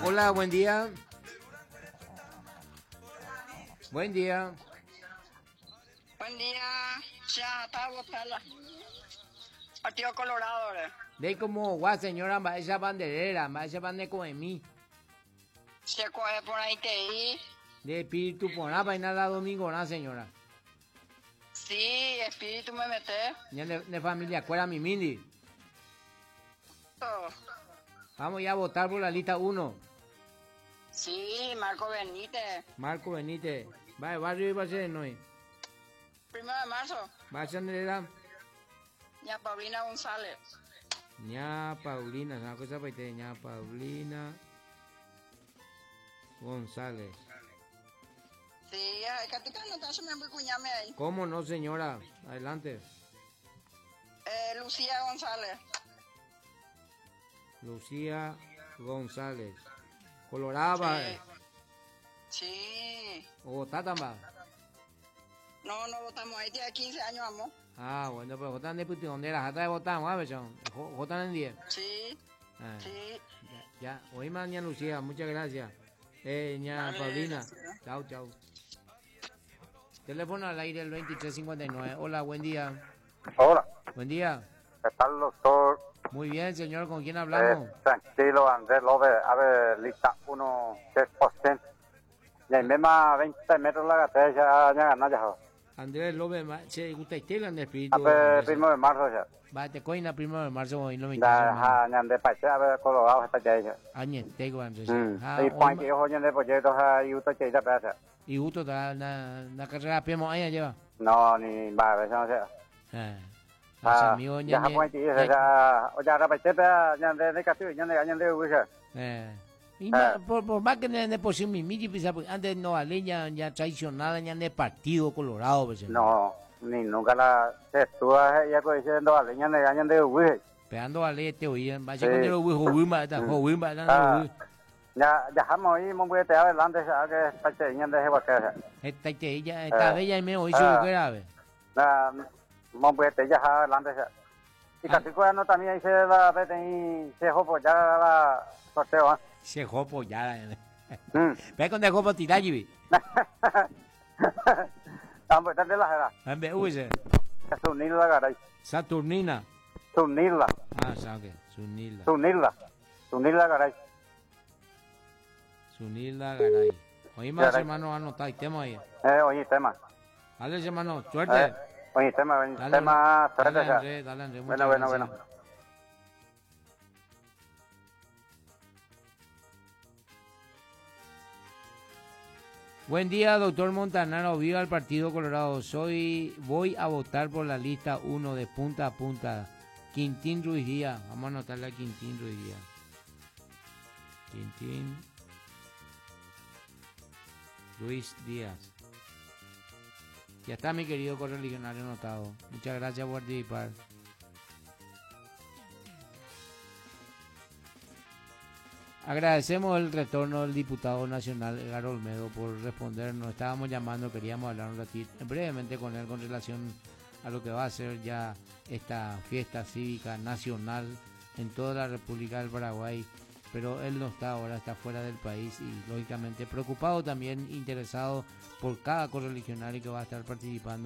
Hola, buen día. Buen día. Buen día. Ya está votando. Partido Colorado, ¿verdad? De como gua señora, va esa banderera, va esa bande con mí. Se coge por ahí TI. De espíritu por la vaina la domingo, ¿no, señora? Sí, espíritu me mete. Ya de familia, ¿cuál mi mindi? Oh. Vamos ya a votar por la lista 1. Sí, Marco Benítez. Marco Benítez. Va de barrio y va a ser no. 1 de marzo. Va a ser en Ya Paulina González. Ña Paulina, una cosa para usted, Ña Paulina González. Sí, Caticano, entonces me voy a cuñarme ahí. ¿Cómo no, señora? Adelante. Lucía González. Lucía González. Coloraba. Sí. ¿O votaban va? No votamos ahí, tiene 15 años, amor. Ah, bueno, pero votan de puti, ¿dónde las jata de votamos, a ver, votan en 10. Sí. Ah, Sí. ya. Hoy más, ña Lucía, muchas gracias. Ña Vale, Paulina. gracias. Chau. Teléfono al aire el 2359. Hola, buen día. Hola, Buen día. ¿qué tal, doctor? Muy bien, señor, ¿con quién hablamos? Tranquilo, Andrés López. A ver, lista 1, 10%. Y ahí misma 20 metros la gata, ya ganas ya. Andrés López, ¿se gusta usted el A espíritu? ver, 1 de marzo ya. Va, te coina 1 de marzo, hoy no me Ya, ya, de paise, a ver, Colorado está ya. Añe, tengo Andrés. Y cuando yo de proyectos ahí, usted que ya pasa. Y justo la carrera pemo ahí lleva. No, ni va, a ver, no sé. Los amigos Ya, pues, ya, ahora paise, ya de castillo, ya de usa. Y por más que no por si mi miji pisa, antes no vale ya traicionada ya de partido Colorado, pues. No, ni nunca la se estuvo ya diciendo a leña de usa. Pegando a este oían, vaya con el Wimba, está Wimba, ya jamás ahí me voy a te adelante, que está teniendo ese vaquero. Esta bella y me oí su grave. Me voy a te ya adelante. Y casi cuando también hice la vez y se jopo ya la sorteo. Se jopo ya. Ve con de jopo tiraji. Tampoco te la era. Ambe use. Saturnila garay. Saturnina. Sunila. Ah, sabe, Sunila. Sunila garay. Sunila Garay. Oye, más hermano, anota, y tema ahí. Oye, tema. Dale, hermano, suerte. Oye, tema, suerte. Dale, André, bueno. Buen día, doctor Montanaro. Viva el Partido Colorado. Voy a votar por la lista 1 de punta a punta. Quintín Ruiz Díaz. Vamos a anotarle a Quintín Ruiz Díaz. Quintín Ruiz Díaz. Ya está mi querido correligionario anotado. Muchas gracias por participar. Agradecemos el retorno del diputado nacional Edgar Olmedo por respondernos. Estábamos llamando, queríamos hablar un ratito brevemente con él con relación a lo que va a ser ya esta fiesta cívica nacional en toda la República del Paraguay. Pero él no está ahora, está fuera del país y lógicamente preocupado también, interesado por cada correligionario que va a estar participando.